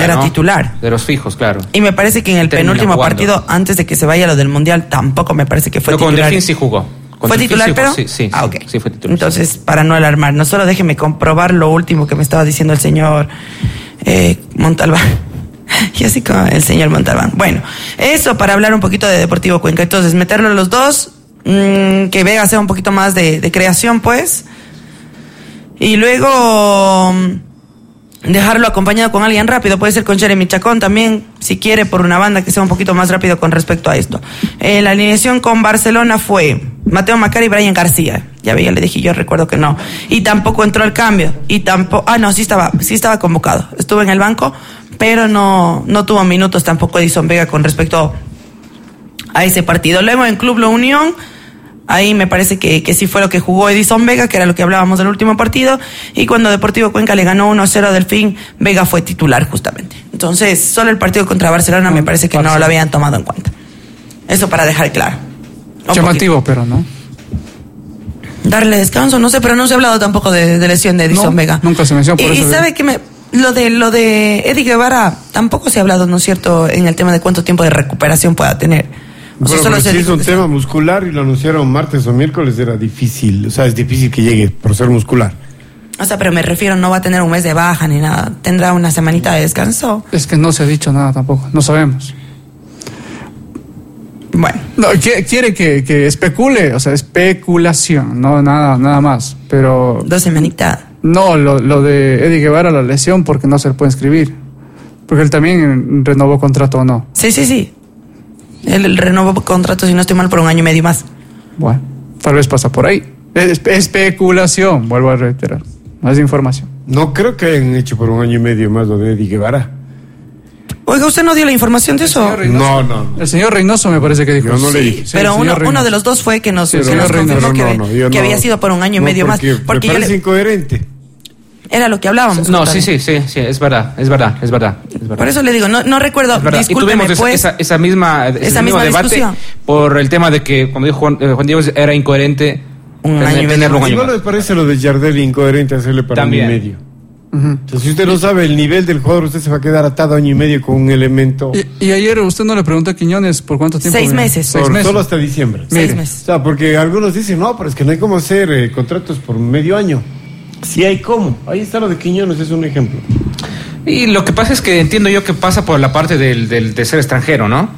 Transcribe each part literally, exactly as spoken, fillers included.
era ¿no? titular. De los fijos, claro. Y me parece que en el Termina penúltimo jugando. partido, antes de que se vaya lo del Mundial, tampoco me parece que fue No, titular. con Delfín sí jugó. Con ¿Fue Delfín titular, sí pero? jugó, Sí, sí, ah, sí, ok. sí fue titular. Entonces, para no alarmarnos, solo déjeme comprobar lo último que me estaba diciendo el señor eh, Montalbán. Y así como el señor Montalbán. Bueno, eso para hablar un poquito de Deportivo Cuenca. Entonces, meterlo a los dos, mmm, que Vega sea un poquito más de, de creación, pues. Y luego dejarlo acompañado con alguien rápido, puede ser con Jeremy Chacón también, si quiere, por una banda que sea un poquito más rápido con respecto a esto. Eh, la alineación con Barcelona fue Mateo Macari y Brian García. Ya veía, le dije, yo recuerdo que no. Y tampoco entró al cambio. Y tampoco, ah, no, sí estaba, sí estaba convocado. Estuvo en el banco, pero no, no tuvo minutos tampoco Edison Vega con respecto a ese partido. Luego en Club La Unión, ahí me parece que, que sí fue lo que jugó Edison Vega, que era lo que hablábamos del último partido, y cuando Deportivo Cuenca le ganó uno a cero a Delfín, Vega fue titular justamente. Entonces, solo el partido contra Barcelona me parece que no lo habían tomado en cuenta. Eso para dejar claro. Un Llamativo, poquito. pero no. Darle descanso, no sé, pero no se ha hablado tampoco de, de lesión de Edison No, Vega. nunca se mencionó, por y, eso Y sabe digo. que me... Lo de, lo de Eddie Guevara, tampoco se ha hablado, ¿no es cierto?, en el tema de cuánto tiempo de recuperación pueda tener. O sea, Bueno, solo pero se si es dijo un que tema está- muscular y lo anunciaron martes o miércoles, era difícil. O sea, es difícil que llegue por ser muscular. O sea, pero me refiero, no va a tener un mes de baja ni nada. Tendrá una semanita de descanso. Es que no se ha dicho nada tampoco, no sabemos. Bueno. No, quiere, quiere que, que especule, o sea, especulación, no nada, nada más. Pero Dos semanitas. no, lo, lo de Eddie Guevara, la lesión, porque no se le puede inscribir. Porque él también renovó contrato o no. Sí, sí, sí. Él, él renovó contrato, si no estoy mal, por un año y medio más. Bueno, tal vez pasa por ahí. Es- especulación, vuelvo a reiterar. Más información. No creo que hayan hecho por un año y medio más lo de Eddie Guevara. Oiga, ¿usted no dio la información de eso? No, no. El señor Reynoso me parece que dijo. Yo no le Sí, dije. sí, Pero el uno, señor uno de Reynoso. los dos fue que nos, Sí, el que señor nos confirmó Reynoso. que, No, no, yo que no. había sido por un año y No, medio porque más. Porque me yo parece le- incoherente. era lo que hablábamos. No, Gustavo. sí, sí, sí, sí, es verdad, es verdad, es verdad. Es verdad. Por eso le digo, no, no recuerdo, Es verdad. Y discúlpeme, tuvimos esa, pues. esa, esa misma, ese esa mismo misma debate discusión. por el tema de que, como dijo Juan, eh, Juan Diego, era incoherente Un tener- año y medio tenerlo un más. año Igual más. me parece lo de Jardel incoherente hacerle para También. año y medio. Ujú. O sea, si usted no sabe el nivel del jugador, usted se va a quedar atado año y medio con un elemento Y, y ayer usted no le preguntó a Quiñones por cuánto tiempo. Seis viene? meses. Seis por- meses. solo hasta diciembre. Seis Mire. O meses. sea, porque algunos dicen, no, pero es que no hay cómo hacer eh, contratos por medio año. Sí hay cómo. Ahí está lo de Quiñones, es un ejemplo. Y lo que pasa es que entiendo yo que pasa por la parte del, del de ser extranjero, ¿no?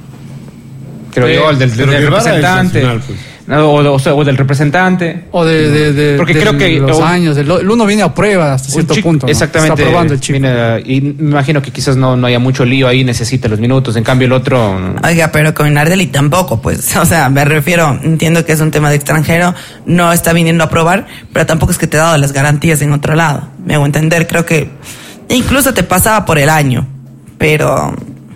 Creo Sí, yo, el del, pero del Guevara es representante. nacional, pues. No, o, o sea, o del representante. O de, de, de, Porque de creo que- los o- años. del- el uno viene a prueba hasta Un cierto chico- punto. ¿no? Exactamente. Está probando el chico. viene, y me imagino que quizás no, no haya mucho lío ahí, necesita los minutos. En cambio, el otro. Oiga, pero con Nardelli tampoco, pues, o sea, me refiero, entiendo que es un tema de extranjero, no está viniendo a probar, pero tampoco es que te ha dado las garantías en otro lado. Me hago entender, creo que incluso te pasaba por el año, pero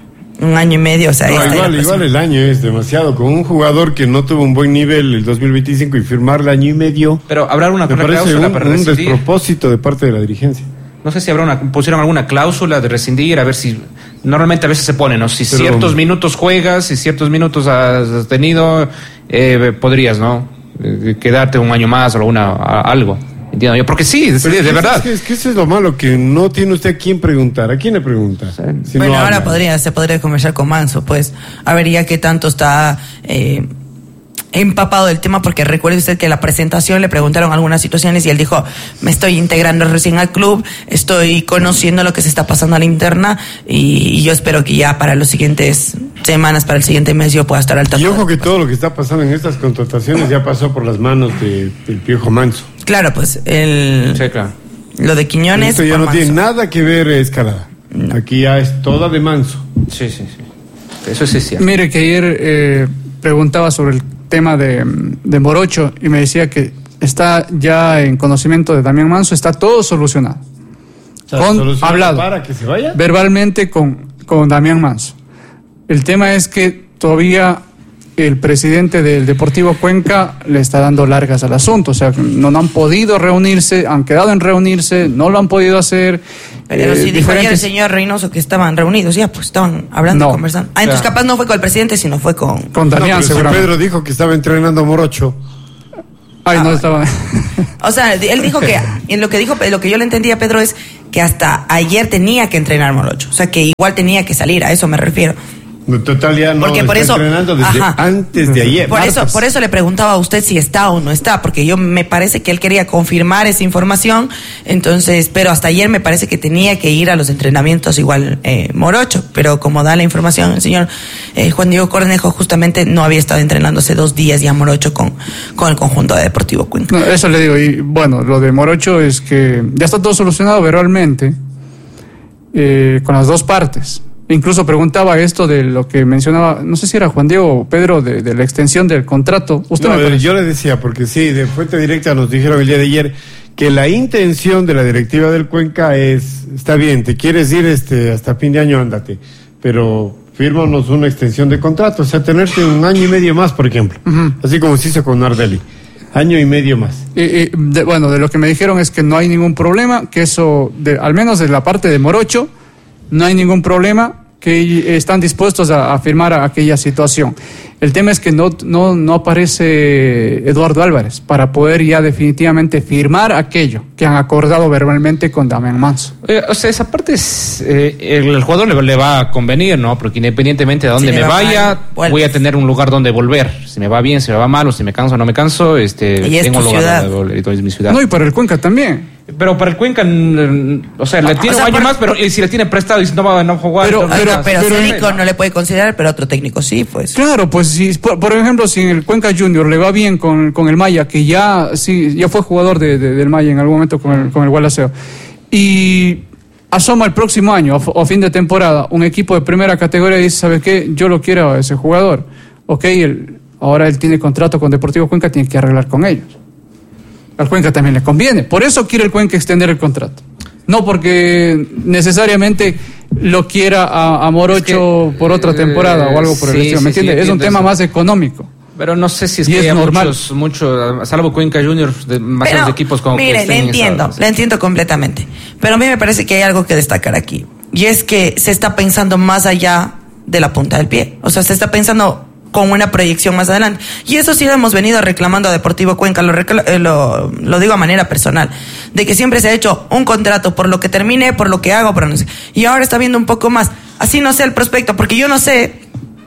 un año y medio, o sea, ahí No, está igual, la igual presión. el año es demasiado. Con un jugador que no tuvo un buen nivel el dos mil veinticinco y firmarle año y medio, Pero habrá una, me una parece cláusula un, para un rescindir. despropósito de parte de la dirigencia. No sé si habrá una, pusieron alguna cláusula de rescindir, a ver si. Normalmente a veces se pone, ¿no? Si Pero- ciertos minutos juegas, si ciertos minutos has tenido, eh, podrías, ¿no? Eh, quedarte un año más o una, a- algo. Entiendo yo. Porque sí, de, Pero de es que- verdad. Es que, es que eso es lo malo, que no tiene usted a quién preguntar. ¿A quién le pregunta? Si Bueno, no ahora habla. podría, se podría conversar con Manso, pues, a ver ya qué tanto está eh, empapado del tema, porque recuerde usted que en la presentación le preguntaron algunas situaciones y él dijo, me estoy integrando recién al club, estoy conociendo lo que se está pasando a la interna y, y yo espero que ya para las siguientes semanas, para el siguiente mes yo pueda estar al tanto. Y ojo que todo lo que está pasando en estas contrataciones ya pasó por las manos de- del Piojo Manso. Claro, pues, el, Sí, claro. lo de Quiñones... Esto ya por no tiene Manso. nada que ver eh, Escalada. Aquí ya es toda de Manso. Sí, sí, sí. Eso sí es cierto. Mire que ayer eh, preguntaba sobre el tema de, de Morocho y me decía que está ya en conocimiento de Damián Manso, está todo solucionado. O sea, Con- ¿solucionado hablado. para que se vaya? Verbalmente con, con Damián Manso. El tema es que todavía el presidente del Deportivo Cuenca le está dando largas al asunto, o sea, no, no han podido reunirse, han quedado en reunirse, no lo han podido hacer. Pero eh, sí dijo ayer el diferentes- señor Reynoso que estaban reunidos, ya, pues estaban hablando, No. conversando. Ah, entonces Claro. capaz no fue con el presidente, sino fue con... Con No, Damián, pero si seguramente. Pedro dijo que estaba entrenando a Morocho. Ay, Ah, no bueno. estaba. O sea, él dijo que, en lo que dijo, lo que yo le entendía a Pedro es que hasta ayer tenía que entrenar Morocho. O sea, que igual tenía que salir, a eso me refiero. En total ya no Porque por está eso- entrenando desde ajá. antes de ayer. Por eso, Martes. por eso le preguntaba a usted si está o no está, porque yo me parece que él quería confirmar esa información, entonces, pero hasta ayer me parece que tenía que ir a los entrenamientos igual eh, Morocho, pero como da la información el señor eh, Juan Diego Cornejo, justamente no había estado entrenando hace dos días ya Morocho con, con el conjunto de Deportivo Cuenca. No, eso le digo. Y bueno, lo de Morocho es que ya está todo solucionado verbalmente eh, con las dos partes. Incluso preguntaba esto de lo que mencionaba, no sé si era Juan Diego o Pedro, de, de la extensión del contrato. Usted No, me parece. yo le decía, porque sí, de fuente directa nos dijeron el día de ayer que la intención de la directiva del Cuenca es, está bien, te quieres ir este hasta fin de año, ándate, pero fírmanos una extensión de contrato, o sea, tenerte un año y medio más, por ejemplo, Ujú. así como se hizo con Nardelli, año y medio más. Eh, eh, de- bueno, de lo que me dijeron es que no hay ningún problema, que eso, de, al menos de la parte de Morocho, no hay ningún problema, que están dispuestos a, a firmar a aquella situación. El tema es que no, no, no aparece Eduardo Álvarez para poder ya definitivamente firmar aquello que han acordado verbalmente con Damián Manso. Eh, o sea, esa parte es, eh, el, el jugador le, le va a convenir, ¿no? Porque independientemente de dónde Si le me va vaya, mal, vuelves. voy a tener un lugar donde volver. Si me va bien, si me va mal, o si me canso o no me canso, este, Y es tengo tu un lugar ciudad. donde volver, y es mi ciudad. No, y para el Cuenca también. Pero para el Cuenca, mm, o sea, le Ah, tiene o sea, un año por- más, pero eh, si le tiene prestado y si no va a no jugar, Pero- entonces, pero- ah, Pero, pero- Celico no le puede considerar, pero otro técnico sí, pues. Claro, pues si, por, por ejemplo, si en el Cuenca Junior le va bien con, con el Maya, que ya sí ya fue jugador de, de- del Maya en algún momento con el, con el Gualaceo, y asoma el próximo año o, f- o fin de temporada un equipo de primera categoría y dice, ¿sabe qué? Yo lo quiero a ese jugador. Ok, él, ahora él tiene contrato con Deportivo Cuenca, tiene que arreglar con ellos. Al Cuenca también le conviene. Por eso quiere el Cuenca extender el contrato. No porque necesariamente lo quiera a, a Morocho Es que, por otra temporada eh, o algo por el sí, estilo. ¿Me sí, sí, entiende? Es un entiendo tema eso. más económico. Pero no sé si es Y que es haya normal. muchos, muchos, salvo Cuenca Juniors, de más Pero, equipos como que mire, estén le en esa- entiendo, le entiendo completamente. Pero a mí me parece que hay algo que destacar aquí. Y es que se está pensando más allá de la punta del pie. O sea, se está pensando con una proyección más adelante. Y eso sí lo hemos venido reclamando a Deportivo Cuenca, lo, recla- eh, lo, lo digo a manera personal, de que siempre se ha hecho un contrato por lo que termine, por lo que hago, por no sé. Y ahora está viendo un poco más. Así no sé el prospecto, porque yo no sé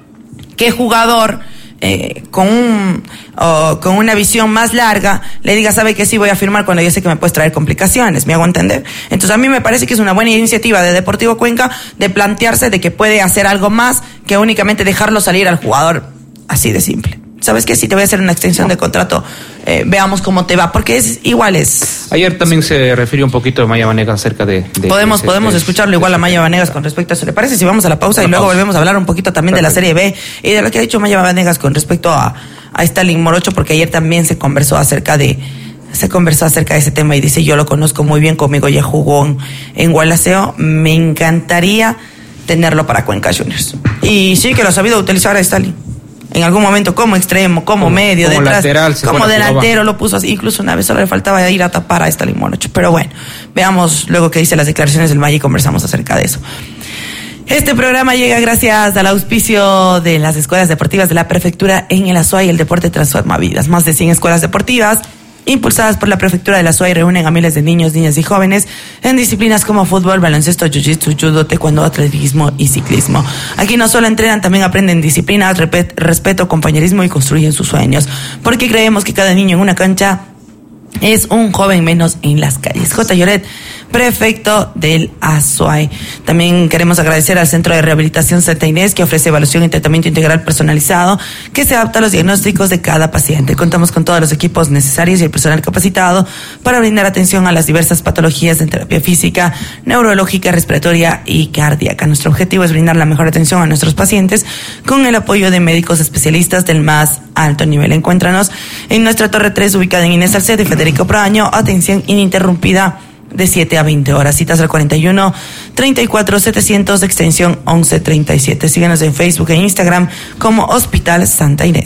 qué jugador eh, con un o con una visión más larga le diga, sabe que sí voy a firmar cuando yo sé que me puedes traer complicaciones, me hago entender. Entonces a mí me parece que es una buena iniciativa de Deportivo Cuenca de plantearse de que puede hacer algo más que únicamente dejarlo salir al jugador así de simple. ¿Sabes qué? Si te voy a hacer una extensión de contrato, eh, veamos cómo te va, porque es igual es... Ayer también se refirió un poquito a Maya Vanegas acerca de... de- Podemos, de- podemos de- escucharlo igual a Maya Vanegas con respecto a eso. ¿Le parece si vamos a la pausa La y luego pausa. volvemos a hablar un poquito también de la Serie Perfecto. B y de lo que ha dicho Maya Vanegas con respecto a, a Stalin Morocho? Porque ayer también se conversó acerca de se conversó acerca de ese tema y dice, yo lo conozco muy bien, conmigo ya jugó en, en Gualaceo, me encantaría tenerlo para Cuenca Juniors. Y sí que lo ha sabido utilizar a Stalin. En algún momento como extremo, como, Como- medio, como detrás, lateral, se como fue a la delantero, jugaba. lo puso así. Incluso una vez solo le faltaba ir a tapar a Stalin Morocho. Pero bueno, veamos luego qué dice las declaraciones del Maya y conversamos acerca de eso. Este programa llega gracias al auspicio de las escuelas deportivas de la prefectura en el Azuay. El deporte transforma vidas. Más de cien escuelas deportivas impulsadas por la prefectura de la Azuay reúnen a miles de niños, niñas y jóvenes en disciplinas como fútbol, baloncesto, jiu-jitsu, judo, taekwondo, atletismo y ciclismo. Aquí no solo entrenan, también aprenden disciplina, repet- respeto, compañerismo y construyen sus sueños. Porque creemos que cada niño en una cancha es un joven menos en las calles. J. Lloret, prefecto del Azuay. También queremos agradecer al Centro de Rehabilitación Santa Inés, que ofrece evaluación y tratamiento integral personalizado que se adapta a los diagnósticos de cada paciente. Contamos con todos los equipos necesarios y el personal capacitado para brindar atención a las diversas patologías en terapia física, neurológica, respiratoria y cardíaca. Nuestro objetivo es brindar la mejor atención a nuestros pacientes con el apoyo de médicos especialistas del más alto nivel. Encuéntranos en nuestra Torre tres, ubicada en Inés Salcedo y Federico Praño. Atención ininterrumpida de siete a veinte horas. Citas al cuarenta y uno, treinta y cuatro, setecientos, extensión once treinta y siete. Síguenos en Facebook e Instagram como Hospital Santa Inés.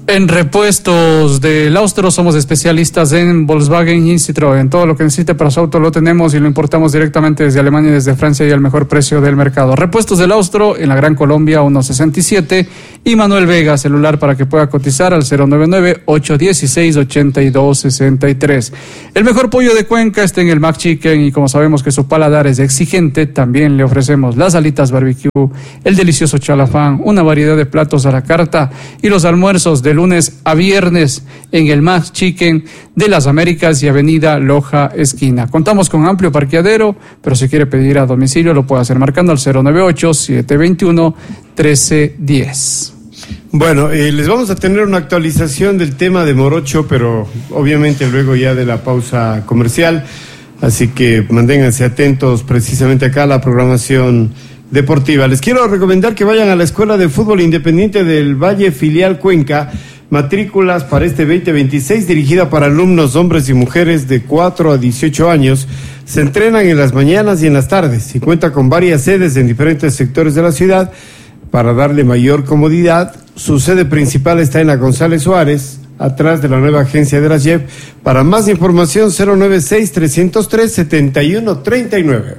En repuestos del Austro somos especialistas en Volkswagen y Citroën. Todo lo que necesite para su auto lo tenemos y lo importamos directamente desde Alemania y desde Francia y al mejor precio del mercado. Repuestos del Austro en la Gran Colombia uno sesenta y siete y Manuel Vega, celular para que pueda cotizar al cero nueve nueve, ocho uno seis, ocho dos seis tres. El mejor pollo de Cuenca está en el Mac Chicken y como sabemos que su paladar es exigente, también le ofrecemos las alitas barbecue, el delicioso chalafán, una variedad de platos a la carta y los almuerzos de lunes a viernes en el Mac Chicken de las Américas y Avenida Loja Esquina. Contamos con amplio parqueadero, pero si quiere pedir a domicilio lo puede hacer marcando al cero nueve ocho, siete dos uno, uno tres uno cero. Bueno, eh, les vamos a tener una actualización del tema de Morocho, pero obviamente luego ya de la pausa comercial, así que manténganse atentos precisamente acá a la programación deportiva. Les quiero recomendar que vayan a la Escuela de Fútbol Independiente del Valle Filial Cuenca, matrículas para este veinte veintiséis, dirigida para alumnos hombres y mujeres de cuatro a dieciocho años. Se entrenan en las mañanas y en las tardes y cuenta con varias sedes en diferentes sectores de la ciudad para darle mayor comodidad. Su sede principal está en la González Suárez, atrás de la nueva agencia de la J E P. Para más información, cero nueve seis, tres cero tres, siete uno tres nueve.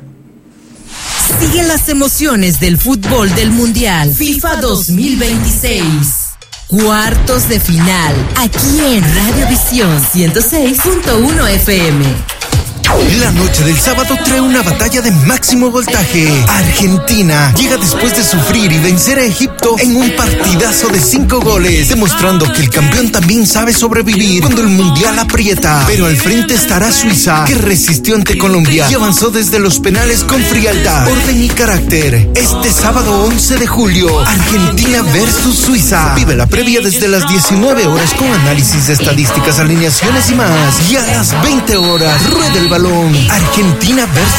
Siguen las emociones del fútbol del Mundial FIFA dos mil veintiséis. Cuartos de final, aquí en Radiovisión ciento seis punto uno F M. La noche del sábado trae una batalla de máximo voltaje. Argentina llega después de sufrir y vencer a Egipto en un partidazo de cinco goles, demostrando que el campeón también sabe sobrevivir cuando el mundial aprieta. Pero al frente estará Suiza, que resistió ante Colombia y avanzó desde los penales con frialdad, orden y carácter. Este sábado once de julio, Argentina versus Suiza. Vive la previa desde las diecinueve horas con análisis de estadísticas, alineaciones y más. Y a las veinte horas, rueda el balón. Argentina versus